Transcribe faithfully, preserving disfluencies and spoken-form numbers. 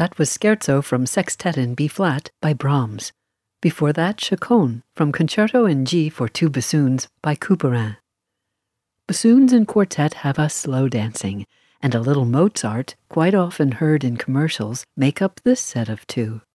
That was Scherzo from Sextet in B-flat by Brahms. Before that, Chaconne from Concerto in G for two bassoons by Couperin. Bassoons in quartet have us slow dancing, and a little Mozart, quite often heard in commercials, make up this set of two.